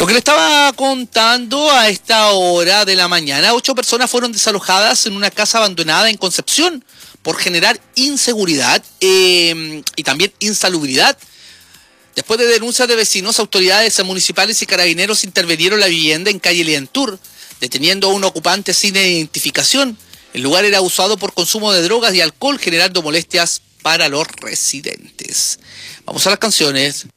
Lo que le estaba contando a esta hora de la mañana, 8 personas fueron desalojadas en una casa abandonada en Concepción por generar inseguridad y también insalubridad. Después de denuncias de vecinos, autoridades municipales y carabineros intervinieron la vivienda en calle Lientur, deteniendo a un ocupante sin identificación. El lugar era usado por consumo de drogas y alcohol, generando molestias para los residentes. Vamos a las canciones.